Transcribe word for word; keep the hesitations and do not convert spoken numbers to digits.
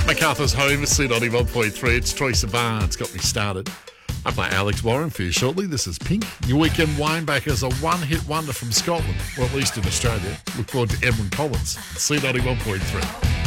MacArthur's home is C ninety-one point three. It's Teresa Barnes got me started. I play Alex Warren for you shortly. This is Pink. Your weekend winebacker is a one-hit wonder from Scotland, or at least in Australia. Look forward to Edwyn Collins, C ninety-one point three.